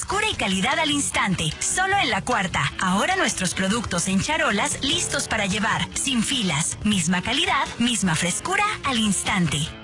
frescura y calidad al instante. Solo en La Cuarta. Ahora nuestros productos en charolas listos para llevar. Sin filas. Misma calidad, misma frescura al instante.